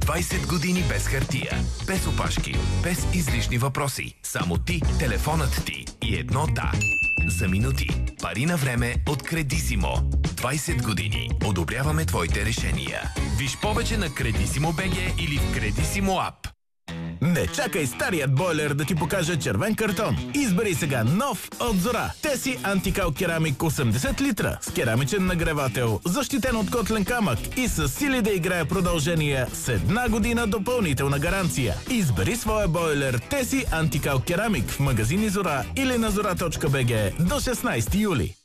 20 години без хартия, без опашки, без излишни въпроси. Само ти, телефонът ти и едно «да». За минути. Пари на време от Кредисимо. 20 години. Одобряваме твоите решения. Виж повече на Кредисимо БГ или в Кредисимо ап. Не чакай старият бойлер да ти покаже червен картон. Избери сега нов от Зора. Теси антикал керамик 80 литра с керамичен нагревател, защитен от котлен камък и с сили да играе продължение с 1 година допълнителна гаранция. Избери своя бойлер Теси антикал керамик в магазини Зора или на zora.bg до 16 юли.